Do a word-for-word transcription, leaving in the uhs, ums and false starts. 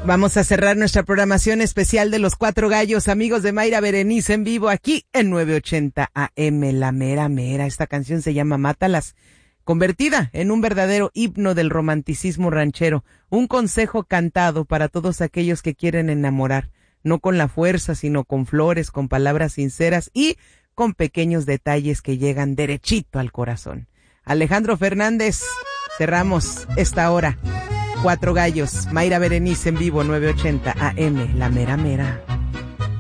Vamos a cerrar nuestra programación especial de Los Cuatro Gallos, amigos de Mayra Berenice en vivo aquí en nueve ochenta A M, La Mera Mera. Esta canción se llama Mátalas, convertida en un verdadero himno del romanticismo ranchero, un consejo cantado para todos aquellos que quieren enamorar, no con la fuerza, sino con flores, con palabras sinceras y con pequeños detalles que llegan derechito al corazón. Alejandro Fernández, cerramos esta hora. Cuatro Gallos, Mayra Berenice en vivo, nueve ochenta A M, La Mera Mera.